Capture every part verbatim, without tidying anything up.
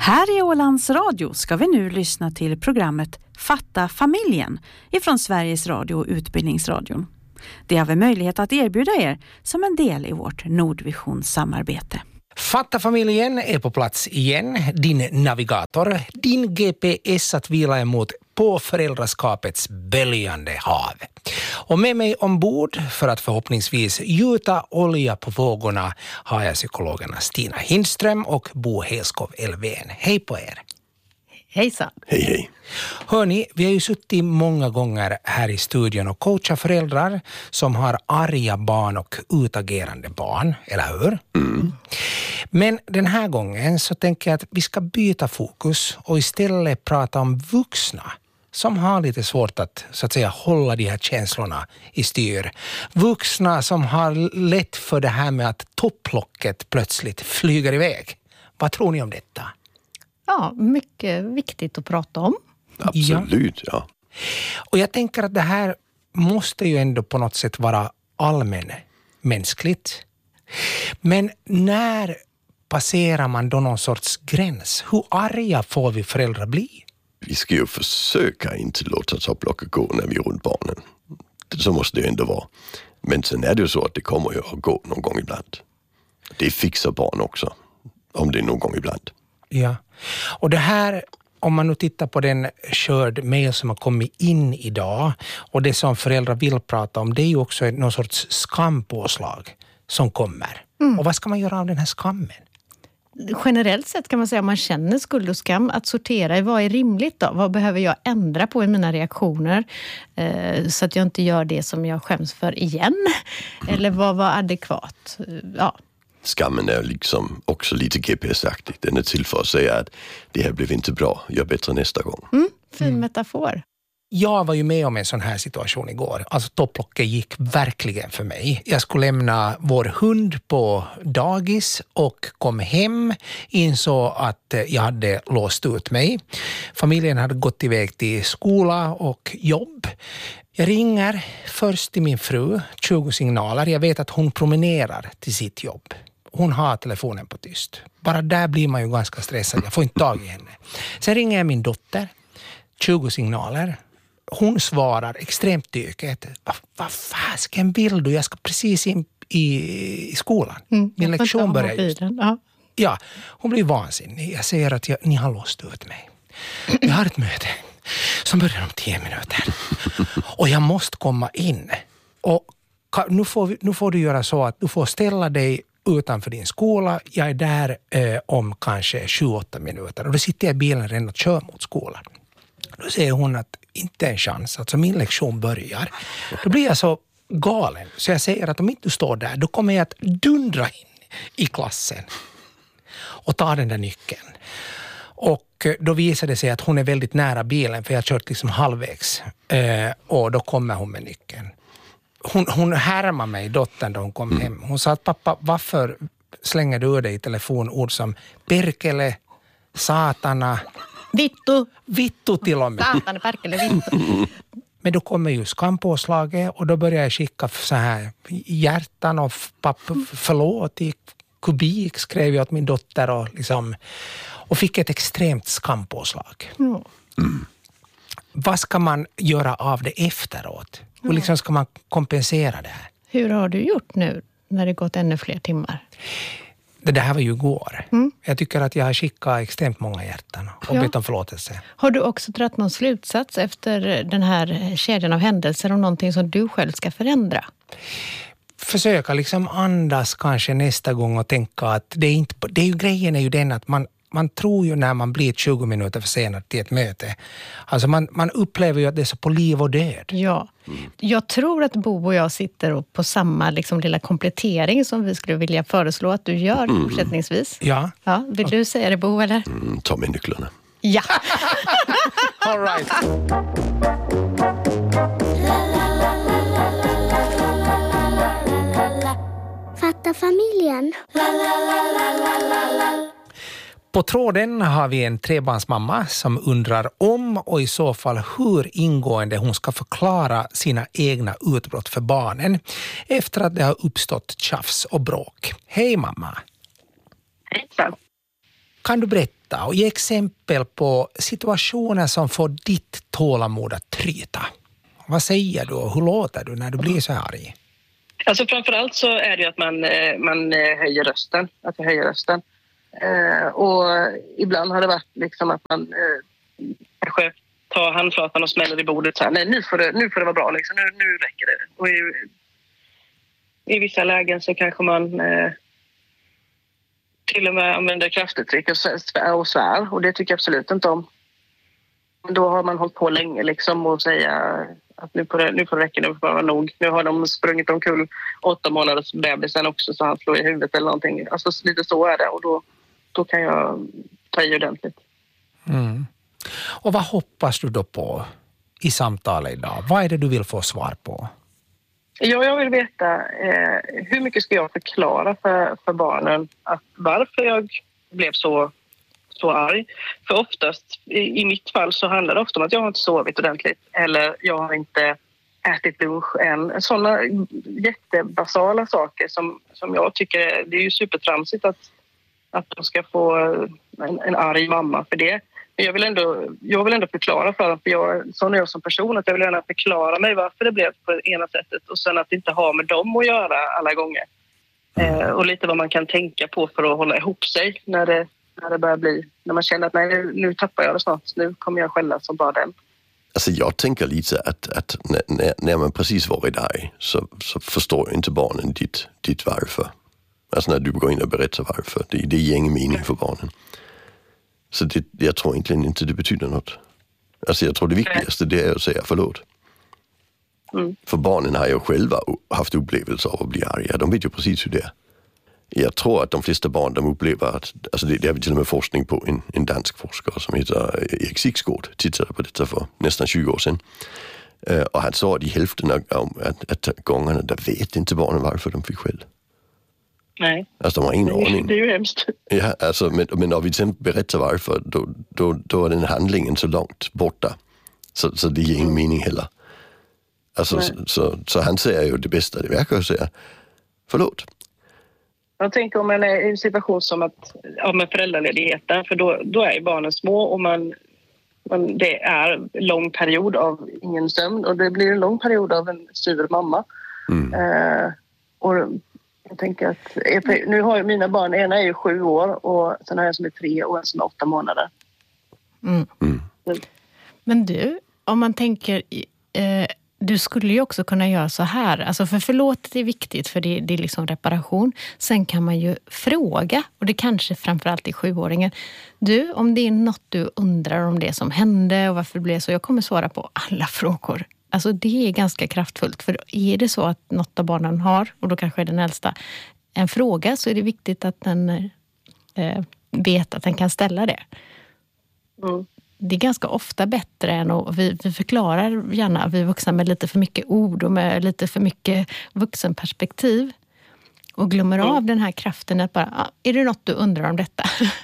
Här i Ålands Radio ska vi nu lyssna till programmet Fatta familjen ifrån Sveriges Radio och Utbildningsradion. Det har vi möjlighet att erbjuda er som en del i vårt Nordvision-samarbete. Fatta familjen är på plats igen, din navigator, din G P S att vila emot på föräldraskapets böljande hav. Och med mig ombord för att förhoppningsvis gjuta olja på vågorna har jag psykologerna Stina Hindström och Bo Helskov Elfven. Hej på er! Hejsan! Hej hej! Hörni, vi har ju suttit många gånger här i studion och coachat föräldrar som har arga barn och utagerande barn, eller hur? Mm. Men den här gången så tänker jag att vi ska byta fokus och istället prata om vuxna som har lite svårt att, så att säga, hålla de här känslorna i styr. Vuxna som har lätt för det här med att topplocket plötsligt flyger iväg. Vad tror ni om detta? Ja, mycket viktigt att prata om. Absolut, ja. ja. Och jag tänker att det här måste ju ändå på något sätt vara allmänmänskligt. Men när passerar man då någon sorts gräns? Hur arga får vi föräldrar bli? Vi ska ju försöka inte låta topplocket gå när vi är runt barnen. Så måste det ju ändå vara. Men sen är det ju så att det kommer ju att gå någon gång ibland. Det fixar barn också. Om det är någon gång ibland. Ja, och det här, om man nu tittar på den körd mail som har kommit in idag och det som föräldrar vill prata om, det är ju också någon sorts skampåslag som kommer. Mm. Och vad ska man göra av den här skammen? Generellt sett kan man säga att man känner skuld och skam, att sortera i vad är rimligt då? Vad behöver jag ändra på i mina reaktioner eh, så att jag inte gör det som jag skäms för igen? Mm. Eller vad var adekvat? Ja. Skammen är liksom också lite G P S-aktig. Den är till för att säga att det här blev inte bra, gör bättre nästa gång. Mm, fin mm. metafor. Jag var ju med om en sån här situation igår. Alltså topplocket gick verkligen för mig. Jag skulle lämna vår hund på dagis och kom hem, insåg att jag hade låst ut mig. Familjen hade gått iväg till skola och jobb. Jag ringer först till min fru, tjugo signaler. Jag vet att hon promenerar till sitt jobb. Hon har telefonen på tyst. Bara där blir man ju ganska stressad. Jag får inte tag i henne. Sen ringer jag min dotter, tjugo signaler. Hon svarar extremt dyket. Vad va fasken vill du? Jag ska precis in i, i skolan. Mm, min lektion börjar just. Ja. ja, hon blir vansinnig. Jag säger att jag, ni har låst ut mig. Jag har ett möte som börjar om tio minuter. Och jag måste komma in. Och nu får, vi, nu får du göra så att du får ställa dig utanför din skola. Jag är där eh, om kanske sju åtta minuter. Och då sitter jag i bilen redan och kör mot skolan. Då säger hon att inte en chans. Alltså min lektion börjar. Då blir jag så galen. Så jag säger att om inte du står där, då kommer jag att dundra in i klassen. Och ta den där nyckeln. Och då visade det sig att hon är väldigt nära bilen. För jag har kört liksom halvvägs. Eh, och då kommer hon med nyckeln. Hon, hon härmar mig, dottern, då hon kom mm. hem. Hon sa att pappa, varför slänger du ur dig i telefonord som perkele, satana... Vittu. Vittu till och med. Satana, perkele, vittu. Men då kommer ju skampåslaget och då börjar jag skicka så här hjärtan och pappa, förlåt i kubik skrev jag åt min dotter och liksom... Och fick ett extremt skampåslag. Mm. Mm. Vad ska man göra av det efteråt? Hur liksom ska man kompensera det här? Hur har du gjort nu när det gått ännu fler timmar? Det, det här var ju igår. Mm. Jag tycker att jag har skickat extremt många hjärtan och ja. bett om förlåtelse. Har du också dragit någon slutsats efter den här kedjan av händelser om någonting som du själv ska förändra? Försöka liksom andas kanske nästa gång och tänka att det är inte... Det är ju, grejen är ju den att man Man tror ju när man blir tjugo minuter försenad till ett möte. Alltså man, man upplever ju att det är så på liv och död. Ja, mm. jag tror att Bo och jag sitter på samma liksom lilla komplettering som vi skulle vilja föreslå att du gör mm. fortsättningsvis. Ja. ja. Vill du säga det, Bo, eller? Mm, ta med nycklarna. Ja. All right. Fatta familjen. På tråden har vi en trebarnsmamma som undrar om och i så fall hur ingående hon ska förklara sina egna utbrott för barnen efter att det har uppstått tjafs och bråk. Hej mamma! Hej. Kan du berätta och ge exempel på situationer som får ditt tålamod att tryta? Vad säger du och hur låter du när du blir så arg? Alltså framförallt så är det ju att man, man höjer rösten. Att jag höjer rösten. Eh, och ibland har det varit liksom att man eh, kanske tar handflatan och smäller i bordet så här. Nej, nu får det, nu får det vara bra liksom. Nu, nu räcker det. Och i, i vissa lägen så kanske man eh, till och med använder kraftuttryck och svär, och svär. Och det tycker jag absolut inte om. Då har man hållit på länge liksom och säga att nu får det, nu får det räcka, nu får det vara nog. Nu har de sprungit omkull åtta månaders bebisen också så han slår i huvudet eller någonting. Alltså lite så är det och då, då kan jag ta i ordentligt. Mm. Och vad hoppas du då på i samtalet idag? Vad är det du vill få svar på? Ja, jag vill veta eh, hur mycket ska jag förklara för, för barnen att varför jag blev så så arg. För oftast, i, i mitt fall så handlar det ofta om att jag har inte sovit ordentligt eller jag har inte ätit lunch än. Sådana jättebasala saker som, som jag tycker är, det är ju supertramsigt att, att de ska få en, en arg mamma för det. Men jag vill ändå, jag vill ändå förklara för dem, för jag, sån är jag som person, att jag vill gärna förklara mig varför det blev på det ena sättet och sen att det inte har med dem att göra alla gånger. Eh, och lite vad man kan tänka på för att hålla ihop sig när det när det börjar bli, när man känner att nej, nu, nu tappar jag det snart, nu kommer jag skälla som bara den. Alltså jag tänker lite att, att när, när man precis varit arg så, så förstår inte barnen ditt, ditt varför. Alltså när du går in och berättar varför, det, det ger ingen mening för barnen. Så det, jag tror egentligen inte det betyder något. Alltså jag tror det viktigaste det är att säga förlåt. Mm. För barnen har ju själva haft upplevelser av att bli arga, de vet ju precis hur det är. Jag tror att de flesta barn de upplever att, alltså det, det har vi till och med forskning på, en, en dansk forskare som heter Erik Sigsgaard tittade på detta för nästan tjugo år sedan. Uh, och han sa att i hälften av att, att gångerna där vet inte barnen varför de fick skäll. Nej. Alltså de har ingen aning. Det är ju hemskt. Ja, alltså, men, men om vi till exempel berättar varför, då, då, då är den handlingen så långt borta. Så, så det ger ingen mm. mening heller. Alltså, så, så, så han säger ju det bästa, det verkar att säga förlåt. Jag tänker om man är i en situation som att, ja, med föräldraledigheten, för då, då är ju barnen små och man, man, det är en lång period av ingen sömn och det blir en lång period av en sur mamma. Mm. Eh, och jag tänker att, nu har jag mina barn, ena är ju sju år och sen har jag en som är tre och en som är åtta månader. Mm. Mm. Mm. Men du, om man tänker... Eh, Du skulle ju också kunna göra så här. Alltså för förlåtet är viktigt för det, det är liksom reparation. Sen kan man ju fråga. Och det kanske framförallt är sjuåringen. Du, om det är något du undrar om det som hände och varför det blev så. Jag kommer svara på alla frågor. Alltså det är ganska kraftfullt. För är det så att något av barnen har, och då kanske är den äldsta, en fråga så är det viktigt att den eh, vet att den kan ställa det. Mm. Det är ganska ofta bättre än att vi, vi förklarar gärna vi vuxna med lite för mycket ord och med lite för mycket vuxenperspektiv och glömmer mm. av den här kraften att bara, ah, är det något du undrar om detta?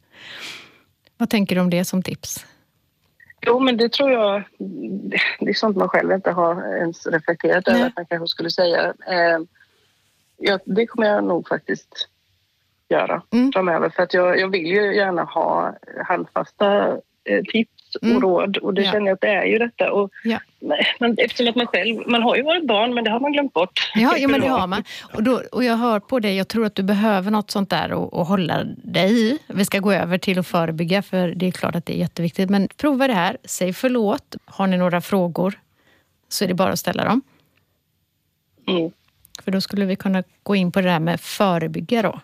Vad tänker du om det som tips? Jo, men det tror jag, det är sånt man själv inte har ens reflekterat över att man kanske skulle säga. Eh, ja, det kommer jag nog faktiskt göra mm. framöver, för att jag, jag vill ju gärna ha handfasta eh, tips och mm. råd, och det ja. känner jag att det är ju detta. Och ja. man, eftersom att man själv, man har ju varit barn, men det har man glömt bort. Ja, ja men det har man. Och, då, och jag hör på dig, jag tror att du behöver något sånt där och, och hålla dig i. Vi ska gå över till att förebygga, för det är klart att det är jätteviktigt. Men prova det här, säg förlåt. Har ni några frågor så är det bara att ställa dem. Mm. För då skulle vi kunna gå in på det där med förebygga då.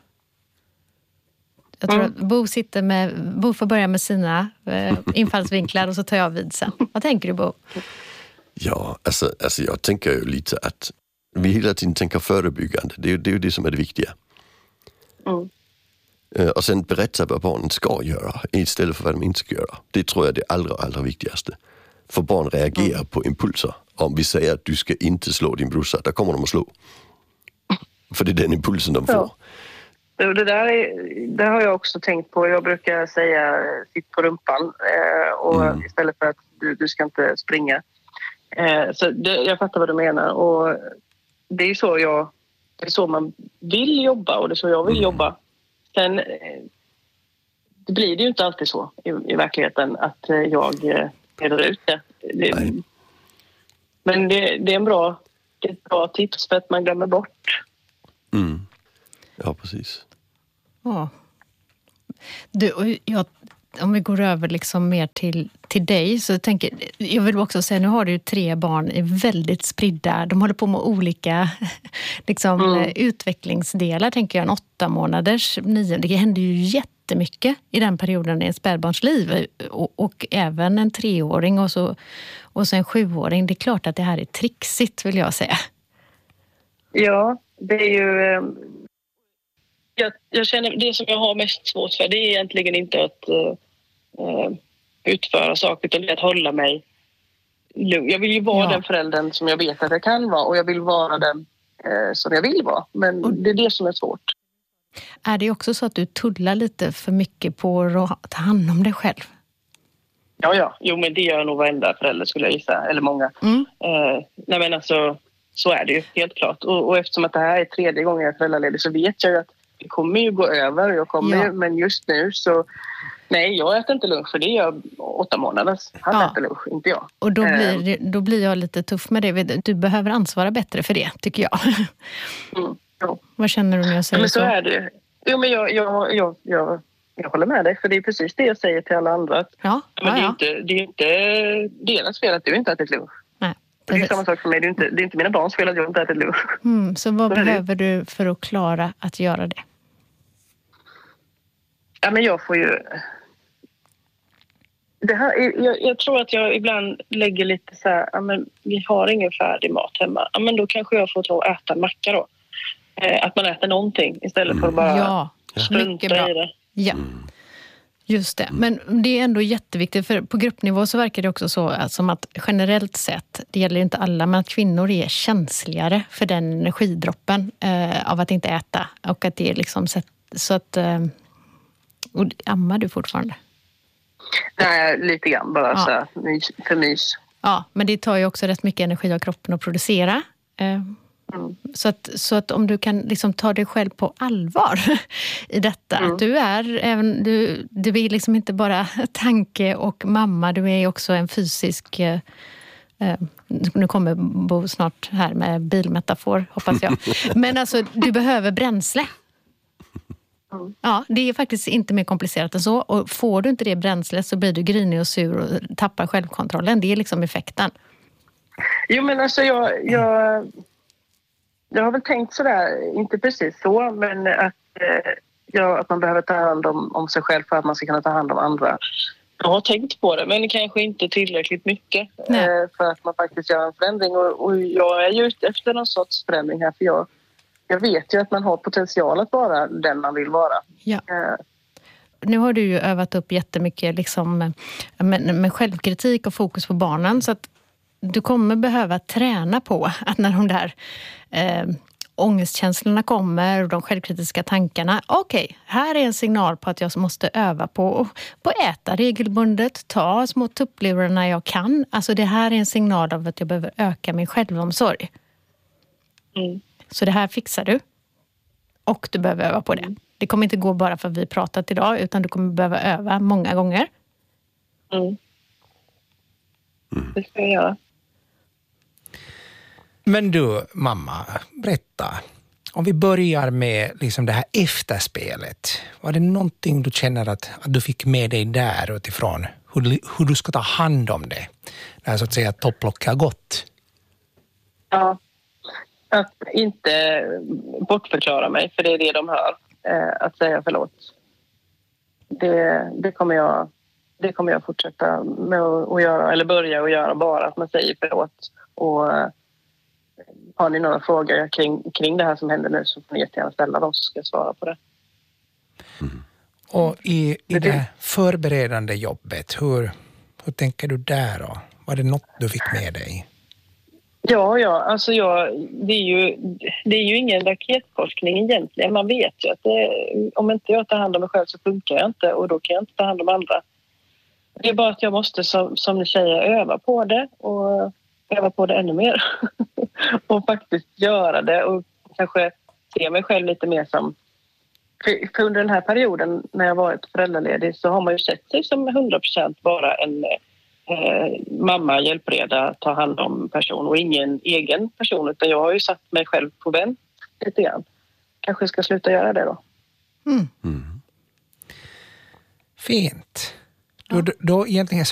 Jag tror mm. att Bo sitter med, Bo får börja med sina eh, infallsvinklar och så tar jag vid sen. Vad tänker du, Bo? Ja, alltså, alltså jag tänker ju lite att vi hela tiden tänker förebyggande. Det är ju det, är det som är det viktiga. Mm. Uh, och sen berätta vad barnen ska göra istället för vad de inte ska göra. Det tror jag är det allra, allra viktigaste. För barn reagerar mm. på impulser. Om vi säger att du ska inte slå din brorsa, då kommer de att slå. För det är den impulsen de får. Ja. Det där, är, det har jag också tänkt på. Jag brukar säga sitt på rumpan eh, och mm. istället för att du, du ska inte springa. Eh, så det, jag fattar vad du menar. Och det är så jag, det är så man vill jobba och det är så jag vill mm. jobba. Sen, eh, det blir det ju inte alltid så i, i verkligheten att jag eh, reder ut det. det men det, det är en bra, det är ett bra tips för att man glömmer bort. Mm. Ja, precis. Ja. Du, och jag, om vi går över liksom mer till, till dig, så tänker jag vill också säga, nu har du ju tre barn i väldigt spridda, de håller på med olika liksom, mm. utvecklingsdelar, tänker jag, en åtta månaders, nio, det händer ju jättemycket i den perioden i en spädbarns liv, och, och även en treåring och så, och så en sjuåring. Det är klart att det här är trixigt, vill jag säga. Ja, det är ju... Jag, jag känner det som jag har mest svårt för, det är egentligen inte att uh, utföra saker, utan det är att hålla mig lugn. Jag vill ju vara ja. den föräldern som jag vet att jag kan vara, och jag vill vara den uh, som jag vill vara. Men och det är det som är svårt. Är det också så att du tullar lite för mycket på att ta hand om dig själv? Ja, ja. Jo, men det gör nog varenda förälder, skulle jag gissa. Eller många. Mm. Uh, nej, men alltså, så är det ju helt klart. Och, och eftersom att det här är tredje gången jag är föräldraledig, så vet jag ju att det kommer ju gå över. Jag kommer ja. ju, men just nu så... Nej, jag äter inte lunch, för det är jag åtta månaders. Han ja. äter lunch, inte jag. Och då blir, då blir jag lite tuff med det. Du behöver ansvara bättre för det, tycker jag. Mm, ja. Vad känner du när jag säger men så? så? är det. Jo, men jag, jag, jag, jag, jag håller med dig, för det är precis det jag säger till alla andra. Att, ja. Men Ja, det, är ja. inte, det är inte deras fel att du inte ätit lunch. Nej. Det är samma sak för mig. Det är inte, det är inte mina barns fel att jag inte ätit lunch. Mm, så vad så behöver du för att klara att göra det? Ja, men jag får ju... Det här, jag, jag tror att jag ibland lägger lite så här, ja, men vi har ingen färdig mat hemma. Ja, men då kanske jag får ta och äta en macka då. Eh, att man äter någonting istället för att bara ja, strunta i det. Ja, just det. Men det är ändå jätteviktigt, för på gruppnivå så verkar det också så att, som att generellt sett, det gäller inte alla, men att kvinnor är känsligare för den energidroppen eh, av att inte äta. Och att det är liksom så att... Så att eh, och ammar du fortfarande? Nej, lite grann bara ja. så här, mys, för mys. Ja, men det tar ju också rätt mycket energi av kroppen att producera. Eh, mm. så, att, så att om du kan liksom ta dig själv på allvar i detta. Mm. Att du är, även, du, du är liksom inte bara tanke och mamma, du är också en fysisk... Eh, eh, nu kommer Bo snart här med bilmetafor, hoppas jag. Men alltså, du behöver bränsle. Ja, det är faktiskt inte mer komplicerat än så. Och får du inte det bränslet så blir du grinig och sur och tappar självkontrollen. Det är liksom effekten. Jo, men alltså jag, jag, jag har väl tänkt sådär, inte precis så, men att, eh, jag, att man behöver ta hand om, om sig själv för att man ska kunna ta hand om andra. Jag har tänkt på det, men kanske inte tillräckligt mycket eh, för att man faktiskt gör en förändring. Och, och jag är ju ute efter någon sorts förändring här, för jag Jag vet ju att man har potential att vara den man vill vara. Ja. Nu har du ju övat upp jättemycket liksom, med, med självkritik och fokus på barnen. Så att du kommer behöva träna på att när de där eh, ångestkänslorna kommer och de självkritiska tankarna. Okej, okay, här är en signal på att jag måste öva på att äta regelbundet. Ta små tupplurar när jag kan. Alltså det här är en signal av att jag behöver öka min självomsorg. Mm. Så det här fixar du. Och du behöver öva på det. Det kommer inte gå bara för att vi pratat idag, utan du kommer behöva öva många gånger. Mm. Det ska jag göra. Men du, mamma, berätta. Om vi börjar med liksom det här efterspelet. Var det någonting du känner att, att du fick med dig där utifrån? Hur, hur du ska ta hand om det? När så att säga topplocket har gått. Ja. Att inte bortförklara mig, för det är det de hör. Eh, att säga förlåt. Det, det, kommer jag, det kommer jag fortsätta med att, att göra, eller börja att göra, bara att man säger förlåt. Och eh, har ni några frågor kring, kring det här som händer nu, så får ni jättegärna ställa dem, så ska jag svara på det. Mm. Och i, i det här förberedande jobbet, hur, hur tänker du där då? Var det något du fick med dig? Ja, ja, alltså jag, det, är ju, det är ju ingen raketforskning egentligen. Man vet ju att det, om inte jag tar hand om mig själv så funkar jag inte, och då kan jag inte ta hand om andra. Det är bara att jag måste, som, som ni säger, öva på det och öva på det ännu mer. Och faktiskt göra det och kanske se mig själv lite mer som För, för under den här perioden när jag varit föräldraledig så har man ju sett sig som hundra procent bara en eh, mamma, hjälpreda, ta hand om person och ingen egen person. Utan jag har ju satt mig själv på vänt lite grann. Kanske ska sluta göra det då. Mm. Mm. Fint. Då, då, då egentligen